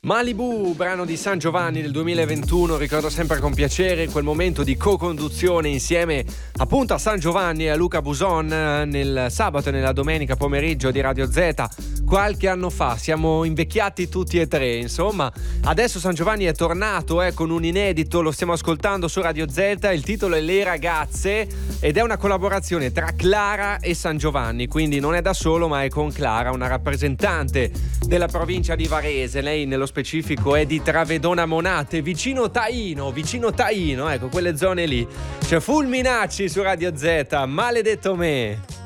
Malibu, brano di San Giovanni del 2021, ricordo sempre con piacere quel momento di co-conduzione insieme appunto a San Giovanni e a Luca Buson nel sabato e nella domenica pomeriggio di Radio Z qualche anno fa. Siamo invecchiati tutti e tre, insomma. Adesso San Giovanni è tornato con un inedito, lo stiamo ascoltando su Radio Z, il titolo è Le Ragazze ed è una collaborazione tra Clara e San Giovanni, quindi non è da solo ma è con Clara, una rappresentante della provincia di Varese. Lei nello specifico è di Travedona Monate, vicino Taino, ecco quelle zone lì. C'è Fulminacci su Radio Z, Maledetto me.